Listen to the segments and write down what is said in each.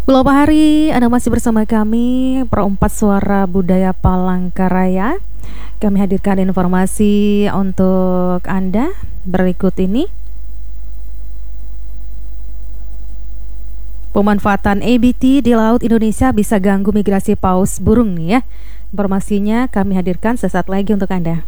Pulau Pahari, Anda masih bersama kami, Perempat Suara Budaya Palangkaraya. Kami hadirkan informasi untuk Anda berikut ini. Pemanfaatan ABT di Laut Indonesia bisa ganggu migrasi paus burung nih ya. Informasinya kami hadirkan sesaat lagi untuk Anda.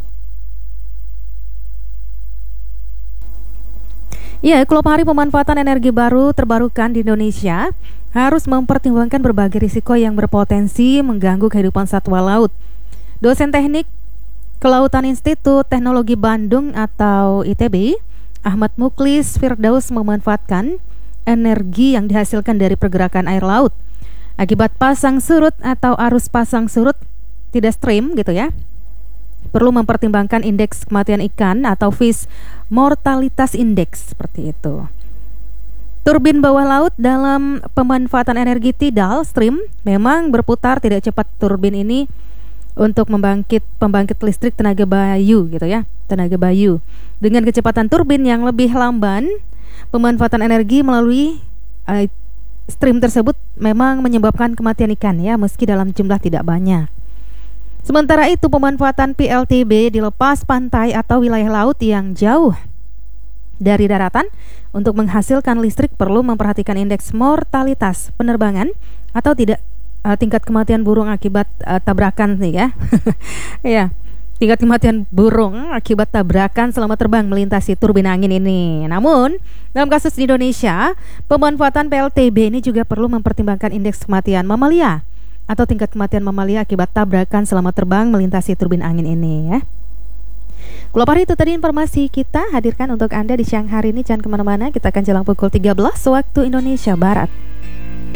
Ya, Pulau Pahari pemanfaatan energi baru terbarukan di Indonesia harus mempertimbangkan berbagai risiko yang berpotensi mengganggu kehidupan satwa laut. Dosen Teknik Kelautan Institut Teknologi Bandung atau ITB, Ahmad Muklis Firdaus memanfaatkan energi yang dihasilkan dari pergerakan air laut akibat pasang surut atau arus pasang surut tidak stream gitu ya. Perlu mempertimbangkan indeks kematian ikan atau fish mortalitas index seperti itu. Turbin bawah laut dalam pemanfaatan energi tidal stream memang berputar tidak cepat. Turbin ini untuk pembangkit listrik tenaga bayu gitu ya, tenaga bayu. Dengan kecepatan turbin yang lebih lamban, pemanfaatan energi melalui stream tersebut memang menyebabkan kematian ikan ya, meski dalam jumlah tidak banyak. Sementara itu pemanfaatan PLTB di lepas pantai atau wilayah laut yang jauh dari daratan untuk menghasilkan listrik perlu memperhatikan indeks mortalitas penerbangan atau tidak tingkat kematian burung akibat tabrakan nih ya. Ya, tingkat kematian burung akibat tabrakan selama terbang melintasi turbin angin ini. Namun, dalam kasus di Indonesia, pemanfaatan PLTB ini juga perlu mempertimbangkan indeks kematian mamalia atau tingkat kematian mamalia akibat tabrakan selama terbang melintasi turbin angin ini ya. Pulau Pahari, itu tadi informasi kita hadirkan untuk Anda di siang hari ini. Jangan kemana-mana, kita akan jelang pukul 13 waktu Indonesia Barat.